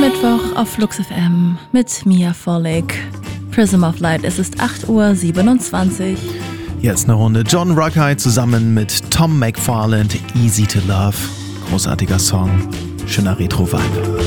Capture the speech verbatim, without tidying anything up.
Mittwoch auf Flux F M mit Mia Vollig. Prism of Light, es ist acht Uhr siebenundzwanzig. Jetzt eine Runde John Ruckeye zusammen mit Tom McFarland, Easy to Love. Großartiger Song, schöner Retro-Vibe.